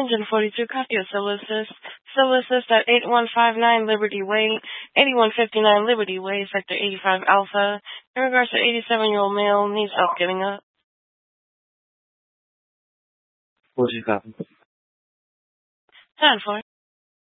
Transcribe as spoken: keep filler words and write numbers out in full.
engine forty-two, copy of Civil Assist. Civil Assist at eighty-one fifty-nine Liberty Way, eighty-one fifty-nine Liberty Way, Sector eighty-five Alpha. In regards to eighty-seven-year-old male, needs help getting up. What's your copy? ten four.